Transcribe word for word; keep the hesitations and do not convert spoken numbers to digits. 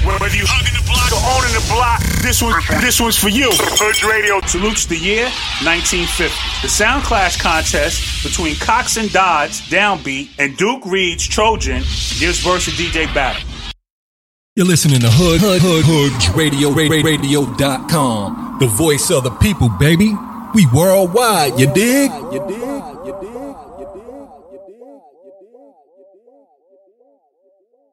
Whether you hugging the block or owning the block, this one, this one's for you. Hood Radio salutes the year nineteen fifty. The Sound Clash contest between Cox and Dodds, Downbeat, and Duke Reed's Trojan gives birth to D J Battle. You're listening to Hood, Hood, Hood, Hood Radio, radio dot com. The voice of the people, baby. We worldwide, you dig? You dig?